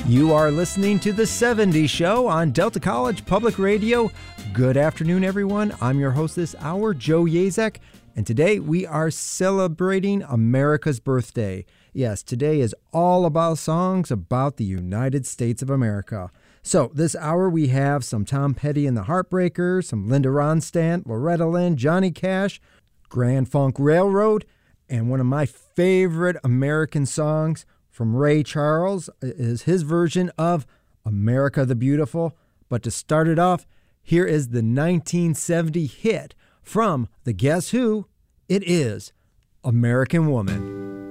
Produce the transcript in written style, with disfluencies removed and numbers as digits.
You are listening to The 70s Show on Delta College Public Radio. Good afternoon, everyone. I'm your host this hour, Joe Yazek, and today we are celebrating America's birthday. Yes, today is all about songs about the United States of America. So this hour we have some Tom Petty and the Heartbreakers, some Linda Ronstadt, Loretta Lynn, Johnny Cash, Grand Funk Railroad, and one of my favorite American songs from Ray Charles is his version of America the Beautiful. But to start it off, here is the 1970 hit from the Guess Who? It is American Woman.